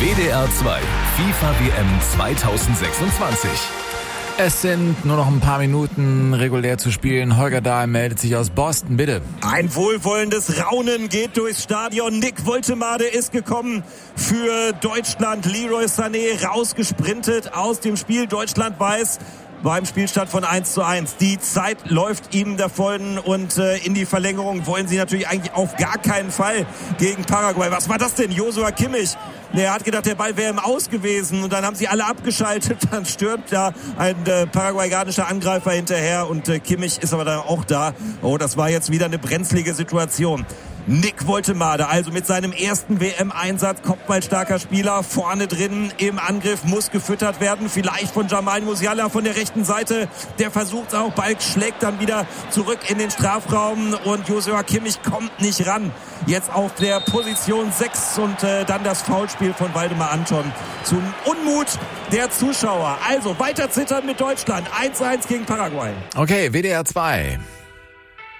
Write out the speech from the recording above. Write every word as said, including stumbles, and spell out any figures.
W D R zwei FIFA W M zweitausendsechsundzwanzig. Es sind nur noch ein paar Minuten regulär zu spielen. Holger Dahl meldet sich aus Boston, bitte. Ein wohlwollendes Raunen geht durchs Stadion. Nick Woltemade ist gekommen für Deutschland. Leroy Sané rausgesprintet aus dem Spiel. Deutschland weiß beim Spielstand von eins zu eins. Die Zeit läuft ihm davon und äh, in die Verlängerung wollen sie natürlich eigentlich auf gar keinen Fall gegen Paraguay. Was war das denn? Joshua Kimmich. Er hat gedacht, der Ball wäre im Aus gewesen und dann haben sie alle abgeschaltet. Dann stürmt da ein äh, paraguayanischer Angreifer hinterher und äh, Kimmich ist aber dann auch da. Oh, das war jetzt wieder eine brenzlige Situation. Nick Woltemade, also mit seinem ersten W M-Einsatz, kopfballstarker Spieler, vorne drin im Angriff, muss gefüttert werden, vielleicht von Jamal Musiala von der rechten Seite, der versucht es auch, Ball schlägt dann wieder zurück in den Strafraum und Joshua Kimmich kommt nicht ran. Jetzt auf der Position sechs und äh, dann das Foulspiel von Waldemar Anton zum Unmut der Zuschauer. Also weiter zittern mit Deutschland, eins zu eins gegen Paraguay. Okay, W D R zwei.